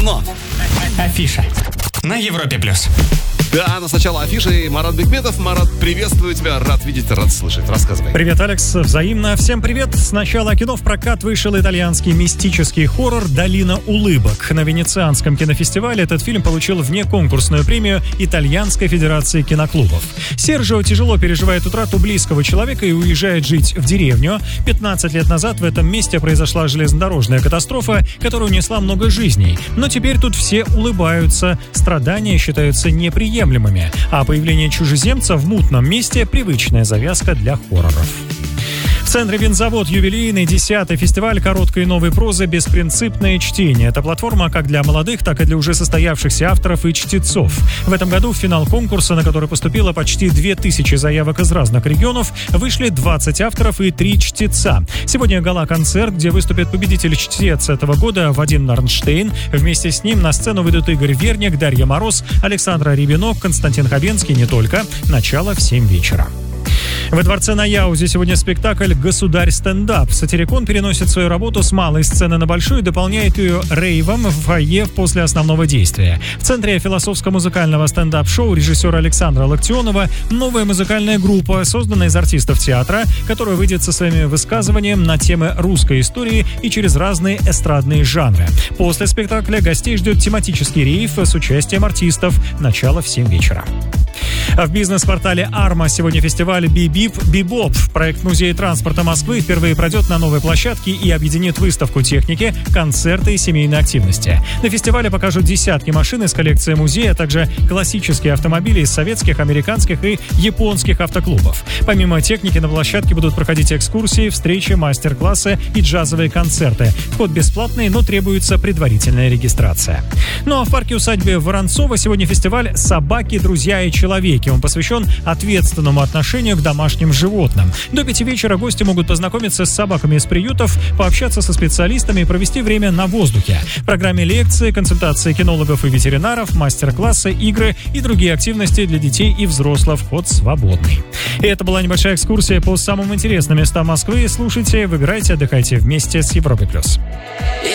Но. Афиша на Европе+. Да, но сначала афиши. Марат Бекметов. Марат, приветствую тебя. Рад видеть, рад слышать. Рассказывай. Привет, Алекс. Взаимно. Всем привет. Сначала кино в прокат вышел итальянский мистический хоррор «Долина улыбок». На Венецианском кинофестивале этот фильм получил внеконкурсную премию Итальянской федерации киноклубов. Сержио тяжело переживает утрату близкого человека и уезжает жить в деревню. 15 лет назад в этом месте произошла железнодорожная катастрофа, которая унесла много жизней. Но теперь тут все улыбаются. Страдания считаются неприемлемыми. А появление чужеземца в мутном месте – привычная завязка для хорроров. В центре «Винзавод» юбилейный 10-й фестиваль короткой и новой прозы «Беспринципное чтение». Это платформа как для молодых, так и для уже состоявшихся авторов и чтецов. В этом году в финал конкурса, на который поступило почти 2000 заявок из разных регионов, вышли 20 авторов и 3 чтеца. Сегодня гала-концерт, где выступит победитель-чтец этого года Вадим Нарнштейн. Вместе с ним на сцену выйдут Игорь Верник, Дарья Мороз, Александра Рябинок, Константин Хабенский, не только. Начало в 7 вечера. Во дворце на Яузе сегодня спектакль «Государь стендап». Сатирикон переносит свою работу с малой сцены на большую и дополняет ее рейвом в фойе после основного действия. В центре философско-музыкального стендап-шоу режиссера Александра Локтионова новая музыкальная группа, созданная из артистов театра, которая выйдет со своими высказываниями на темы русской истории и через разные эстрадные жанры. После спектакля гостей ждет тематический рейв с участием артистов. Начало в 7 вечера. В бизнес-портале «Арма» сегодня фестиваль «Бибип-Бибоп». Проект Музея транспорта Москвы впервые пройдет на новой площадке и объединит выставку техники, концерты и семейные активности. На фестивале покажут десятки машин из коллекции музея, а также классические автомобили из советских, американских и японских автоклубов. Помимо техники на площадке будут проходить экскурсии, встречи, мастер-классы и джазовые концерты. Вход бесплатный, но требуется предварительная регистрация. Ну а в парке-усадьбе Воронцова сегодня фестиваль «Собаки, друзья и человеки». Он посвящен ответственному отношению к домашним животным. До 5 вечера гости могут познакомиться с собаками из приютов, пообщаться со специалистами и провести время на воздухе. В программе лекции, консультации кинологов и ветеринаров, мастер-классы, игры и другие активности для детей и взрослых. Вход свободный. И это была небольшая экскурсия по самым интересным местам Москвы. Слушайте, выбирайте, отдыхайте вместе с Европой+.